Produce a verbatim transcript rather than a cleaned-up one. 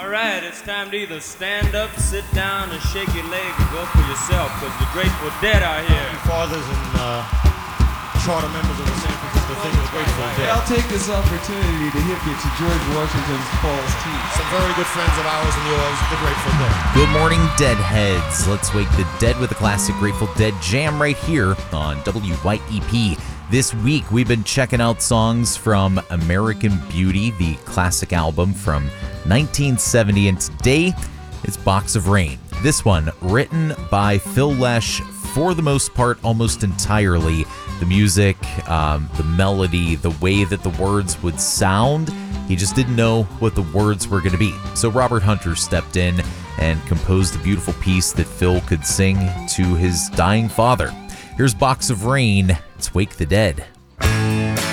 All right, it's time to either stand up, sit down, and shake your leg and go for yourself, because the Grateful Dead are here. Fathers and uh, charter members of the San Francisco thing, the Grateful Dead. I'll take this opportunity to hit you to George Washington's Falls Tea. Some very good friends of ours and yours, the Grateful Dead. Good morning, Deadheads. Let's wake the dead with a classic Grateful Dead jam right here on W Y E P. This week, we've been checking out songs from American Beauty, the classic album from nineteen seventy, and today it's Box of Rain. This one, written by Phil Lesh, for the most part, almost entirely. The music, um, the melody, the way that the words would sound, he just didn't know what the words were going to be. So Robert Hunter stepped in and composed a beautiful piece that Phil could sing to his dying father. Here's Box of Rain. Let's wake the dead.